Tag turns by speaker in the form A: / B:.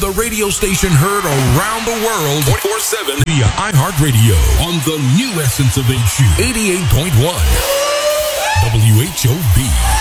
A: the radio station heard around the world 24/7 via iHeartRadio on the new essence of HU 88.1 WHOB.